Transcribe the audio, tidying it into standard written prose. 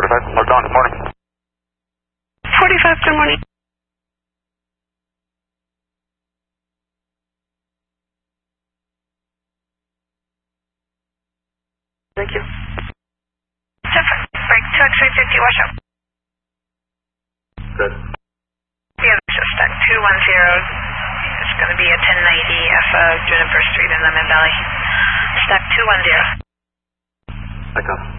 45, mark on, good morning. 45, good morning. Thank you. Break to X-ray 50, wash out. Good. Yeah, suspect 210. It's going to be a 1090 F Juniper Street in Lemon Valley. Stack 210. Echo.